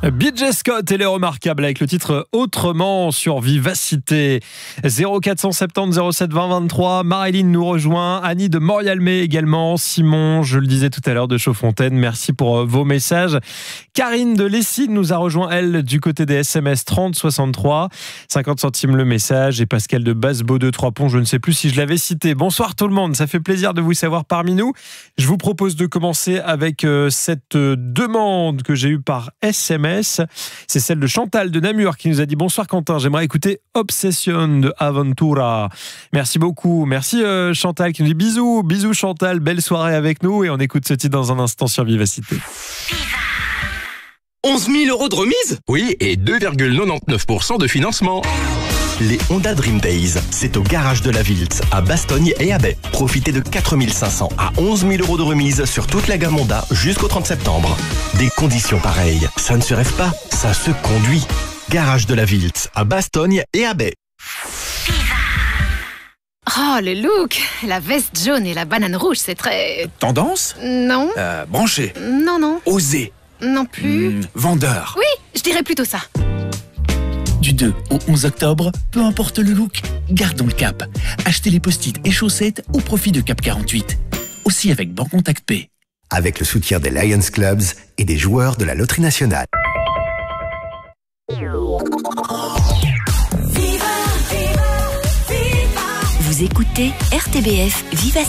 BJ Scott et les Remarquables avec le titre Autrement sur Vivacité. 0470 07 20 23. Marilyn nous rejoint. Annie de Morialmé également. Simon, je le disais tout à l'heure, de Chaudfontaine. Merci pour vos messages. Karine de Lessines nous a rejoint, elle, du côté des SMS 30 63. 50 centimes le message. Et Pascal de Bassebeau de Trois-Ponts, je ne sais plus si je l'avais cité. Bonsoir tout le monde, ça fait plaisir de vous savoir parmi nous. Je vous propose de commencer avec cette demande que j'ai eue par SMS. C'est celle de Chantal de Namur qui nous a dit: bonsoir Quentin, j'aimerais écouter Obsession de Aventura. Merci beaucoup. Merci Chantal qui nous dit bisous Chantal, belle soirée avec nous, et on écoute ce titre dans un instant sur Vivacité. 11 000 € de remise ? Oui, et 2,99% de financement. Les Honda Dream Days, c'est au garage de la Vilt, à Bastogne et à Baie. Profitez de 4 500 à 11 000 € de remise sur toute la gamme Honda jusqu'au 30 septembre. Des conditions pareilles, ça ne se rêve pas, ça se conduit. Garage de la Vilt, à Bastogne et à Baie. Oh, le look! La veste jaune et la banane rouge, c'est très... Tendance ? Non. Branché ? Non. Osé ? Non plus. Vendeur ? Oui, je dirais plutôt ça. Du 2 au 11 octobre, peu importe le look, gardons le cap. Achetez les post-it et chaussettes au profit de Cap 48. Aussi avec Bancontact Pay. Avec le soutien des Lions Clubs et des joueurs de la Loterie Nationale. Vous écoutez RTBF Vivacité.